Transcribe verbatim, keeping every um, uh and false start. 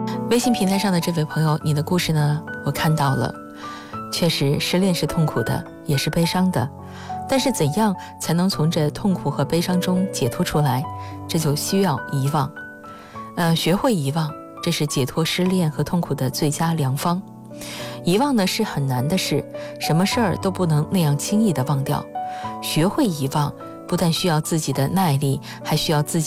微信平台上的这位朋友，你的故事呢，我看到了。确实，失恋是痛苦的，也是悲伤的。但是怎样才能从这痛苦和悲伤中解脱出来？这就需要遗忘。呃，学会遗忘，这是解脱失恋和痛苦的最佳良方。遗忘呢是很难的事，什么事儿都不能那样轻易的忘掉。学会遗忘，不但需要自己的耐力，还需要自己